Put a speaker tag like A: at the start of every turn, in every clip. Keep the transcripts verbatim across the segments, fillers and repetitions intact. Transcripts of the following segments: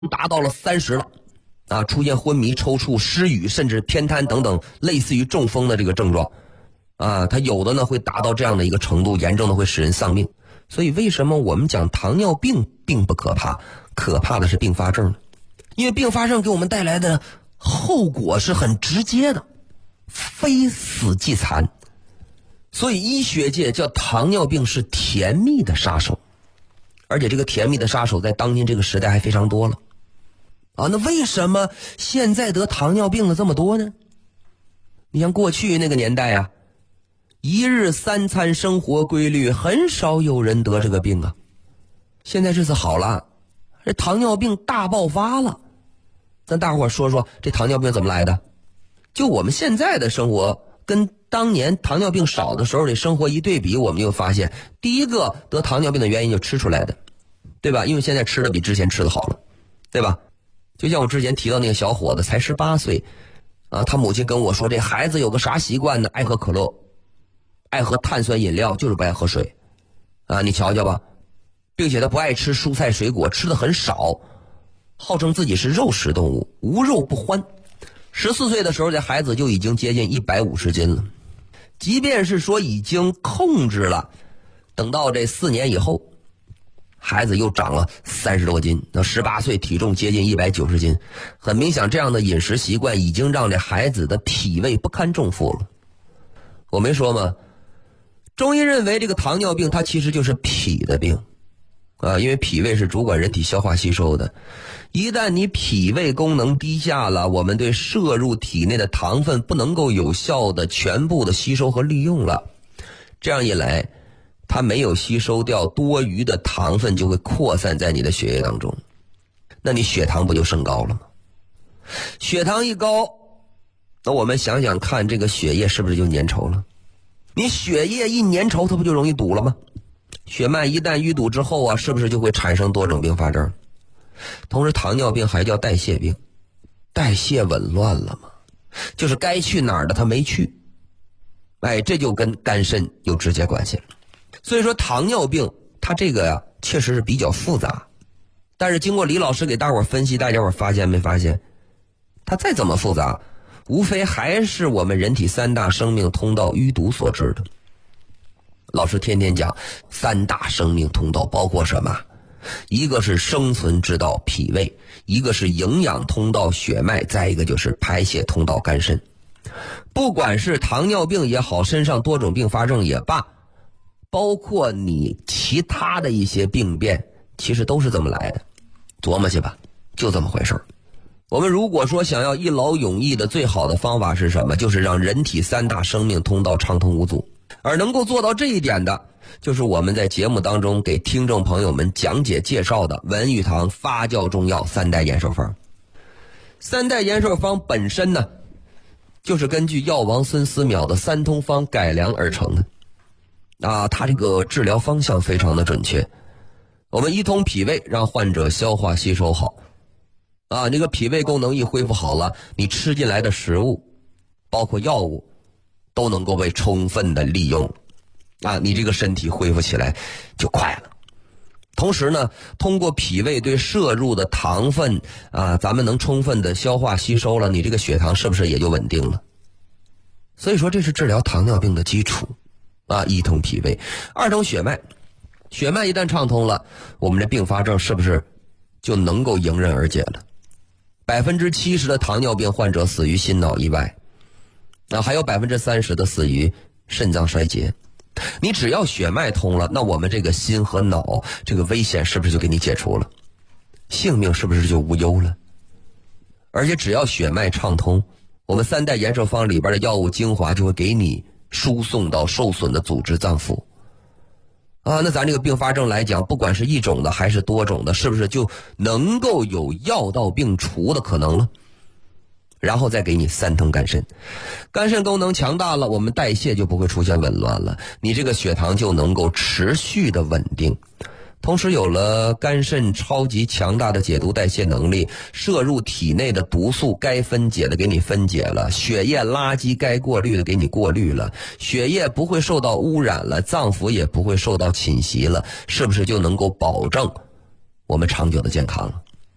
A: 达到了三十了啊，出现昏迷、抽搐、失语，甚至偏瘫等等类似于中风的这个症状啊，它有的呢会达到这样的一个程度，严重的会使人丧命。所以为什么我们讲糖尿病并不可怕，可怕的是并发症呢？因为并发症给我们带来的后果是很直接的，非死即残。所以医学界叫糖尿病是甜蜜的杀手，而且这个甜蜜的杀手在当今这个时代还非常多了啊。那为什么现在得糖尿病的这么多呢？你像过去那个年代啊，一日三餐生活规律，很少有人得这个病啊。现在日子好了，这糖尿病大爆发了。咱大伙说说这糖尿病怎么来的？就我们现在的生活跟当年糖尿病少的时候的生活一对比，我们就发现第一个得糖尿病的原因就吃出来的，对吧？因为现在吃的比之前吃的好了，对吧？就像我之前提到那个小伙子才十八岁啊，他母亲跟我说，这孩子有个啥习惯呢？爱喝可乐，爱喝碳酸饮料，就是不爱喝水啊，你瞧瞧吧。并且他不爱吃蔬菜水果，吃的很少，号称自己是肉食动物，无肉不欢。十四岁的时候，这孩子就已经接近一百五十斤了。即便是说已经控制了，等到这四年以后，孩子又长了三十多斤，那十八岁体重接近一百九十斤。很明显，这样的饮食习惯已经让这孩子的体位不堪重负了。我没说吗？中医认为这个糖尿病它其实就是脾的病啊，因为脾胃是主管人体消化吸收的。一旦你脾胃功能低下了，我们对摄入体内的糖分不能够有效的全部的吸收和利用了，这样一来，它没有吸收掉多余的糖分，就会扩散在你的血液当中，那你血糖不就升高了吗？血糖一高，那我们想想看，这个血液是不是就粘稠了？你血液一粘稠，它不就容易堵了吗？血脉一旦淤堵之后啊，是不是就会产生多种并发症？同时糖尿病还叫代谢病，代谢紊乱了嘛，就是该去哪儿的它没去，哎，这就跟肝肾有直接关系了。所以说糖尿病它这个呀、啊、确实是比较复杂，但是经过李老师给大伙儿分析，大家伙儿发现没发现，它再怎么复杂，无非还是我们人体三大生命通道淤堵所致的。老师天天讲三大生命通道包括什么？一个是生存之道脾胃，一个是营养通道血脉，再一个就是排泄通道肝肾。不管是糖尿病也好，身上多种并发症也罢，包括你其他的一些病变，其实都是这么来的。琢磨去吧，就这么回事儿。我们如果说想要一劳永逸的最好的方法是什么？就是让人体三大生命通道畅通无阻。而能够做到这一点的，就是我们在节目当中给听众朋友们讲解介绍的文玉堂发酵中药三代延寿方。三代延寿方本身呢，就是根据药王孙思邈的三通方改良而成的啊，它这个治疗方向非常的准确。我们一通脾胃，让患者消化吸收好啊，这个脾胃功能一恢复好了，你吃进来的食物包括药物都能够被充分的利用啊，你这个身体恢复起来就快了。同时呢，通过脾胃对摄入的糖分啊，咱们能充分的消化吸收了，你这个血糖是不是也就稳定了？所以说这是治疗糖尿病的基础啊，一通脾胃。二通血脉，血脉一旦畅通了，我们这并发症是不是就能够迎刃而解了？百分之七十的糖尿病患者死于心脑意外，那还有百分之三十的死于肾脏衰竭。你只要血脉通了，那我们这个心和脑这个危险是不是就给你解除了？性命是不是就无忧了？而且只要血脉畅通，我们三代延寿方里边的药物精华就会给你输送到受损的组织脏腑啊。那咱这个并发症来讲，不管是一种的还是多种的，是不是就能够有药到病除的可能了？然后再给你三通肝肾，肝肾功能强大了，我们代谢就不会出现紊乱了，你这个血糖就能够持续的稳定。同时有了肝肾超级强大的解毒代谢能力，摄入体内的毒素该分解的给你分解了，血液垃圾该过滤的给你过滤了，血液不会受到污染了，脏腑也不会受到侵袭了，是不是就能够保证我们长久的健康了？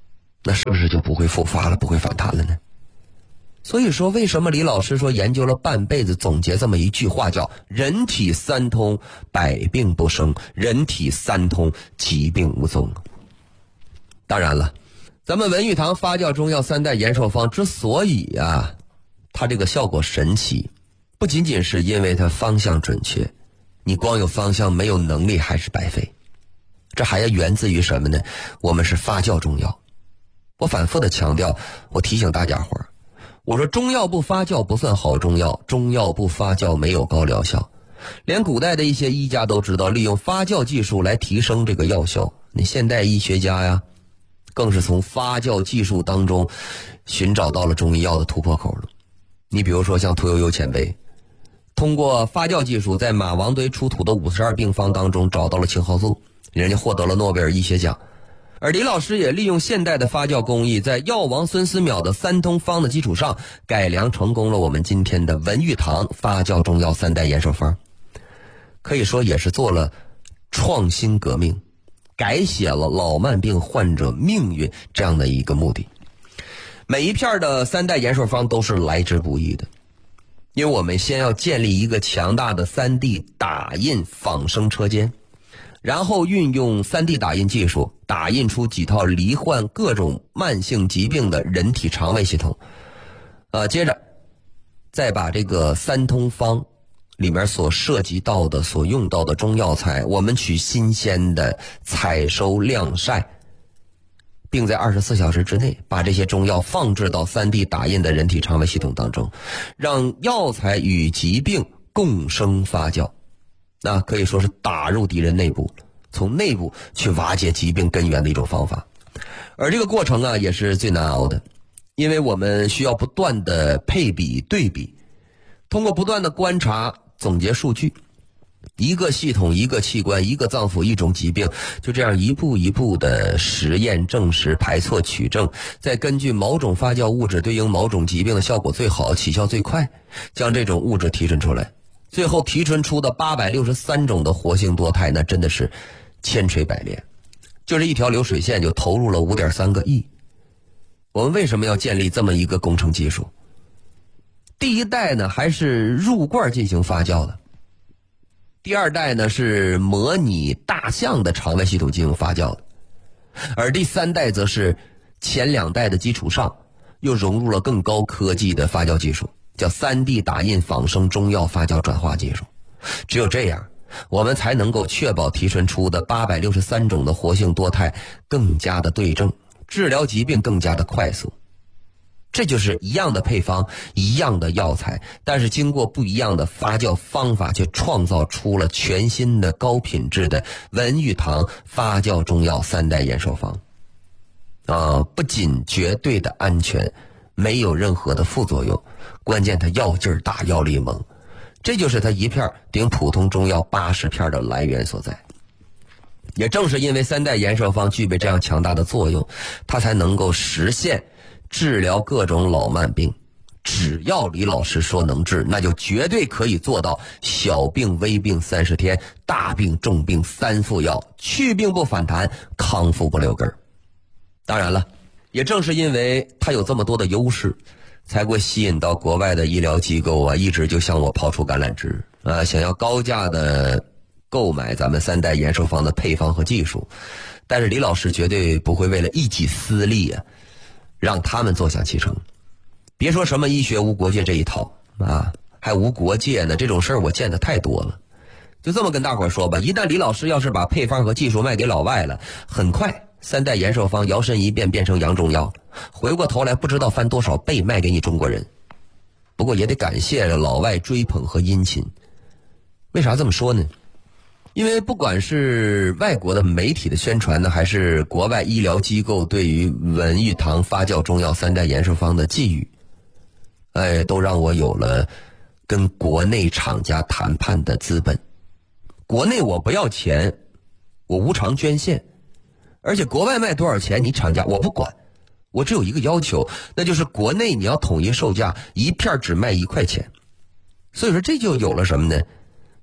A: 那是不是就不会复发了，不会反弹了呢？所以说，为什么李老师说研究了半辈子，总结这么一句话叫人体三通，百病不生，人体三通，疾病无踪。当然了，咱们文玉堂发酵中药三代延寿方之所以啊它这个效果神奇，不仅仅是因为它方向准确，你光有方向没有能力还是白费。这还要源自于什么呢？我们是发酵中药。我反复的强调，我提醒大家伙儿，我说中药不发酵不算好中药，中药不发酵没有高疗效。连古代的一些医家都知道利用发酵技术来提升这个药效。你现代医学家呀，更是从发酵技术当中寻找到了中医药的突破口了。你比如说像屠呦呦前辈，通过发酵技术在马王堆出土的五十二病方当中找到了青蒿素，人家获得了诺贝尔医学奖。而李老师也利用现代的发酵工艺，在药王孙思邈的三通方的基础上，改良成功了我们今天的文玉堂发酵中药三代延寿方。可以说也是做了创新革命，改写了老慢病患者命运这样的一个目的。每一片的三代延寿方都是来之不易的，因为我们先要建立一个强大的 三 D 打印仿生车间，然后运用 三 D 打印技术打印出几套罹患各种慢性疾病的人体肠胃系统，呃，接着再把这个三通方里面所涉及到的所用到的中药材，我们取新鲜的采收晾晒，并在二十四小时之内把这些中药放置到 三 D 打印的人体肠胃系统当中，让药材与疾病共生发酵，那可以说是打入敌人内部，从内部去瓦解疾病根源的一种方法。而这个过程啊也是最难熬的，因为我们需要不断的配比对比，通过不断的观察总结数据，一个系统一个器官一个脏腑一种疾病，就这样一步一步的实验证实排错取证，再根据某种发酵物质对应某种疾病的效果最好起效最快，将这种物质提纯出来，最后提纯出的八百六十三种的活性多肽，那真的是千锤百炼，就是一条流水线就投入了 五点三个亿。我们为什么要建立这么一个工程技术？第一代呢还是入罐进行发酵的，第二代呢是模拟大象的肠胃系统进行发酵的，而第三代则是前两代的基础上又融入了更高科技的发酵技术，叫 三 D 打印仿生中药发酵转化技术。只有这样，我们才能够确保提纯出的八百六十三种的活性多肽更加的对症，治疗疾病更加的快速。这就是一样的配方，一样的药材，但是经过不一样的发酵方法，却创造出了全新的高品质的文玉堂发酵中药三代延寿方。啊，不仅绝对的安全，没有任何的副作用，关键它药劲儿大，药力猛，这就是它一片顶普通中药八十片的来源所在。也正是因为三代延寿方具备这样强大的作用，它才能够实现治疗各种老慢病。只要李老师说能治，那就绝对可以做到小病微病三十天，大病重病三副药，去病不反弹，康复不留根儿。当然了，也正是因为它有这么多的优势，才会吸引到国外的医疗机构啊，一直就向我抛出橄榄枝啊，想要高价的购买咱们三代延寿方的配方和技术。但是李老师绝对不会为了一己私利啊，让他们坐享其成。别说什么医学无国界这一套啊，还无国界呢，这种事儿我见得太多了。就这么跟大伙儿说吧，一旦李老师要是把配方和技术卖给老外了，很快三代延寿方摇身一变变成洋中药，回过头来不知道翻多少倍卖给你中国人。不过也得感谢老外追捧和殷勤。为啥这么说呢？因为不管是外国的媒体的宣传呢，还是国外医疗机构对于文玉堂发酵中药三代延寿方的寄语，哎，都让我有了跟国内厂家谈判的资本。国内我不要钱，我无偿捐献，而且国外卖多少钱你厂家我不管，我只有一个要求，那就是国内你要统一售价，一片只卖一块钱。所以说这就有了什么呢？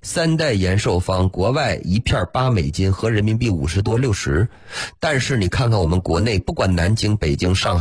A: 三代延寿方，国外一片八美金，合人民币五十多六十。但是你看看我们国内，不管南京、北京、上海。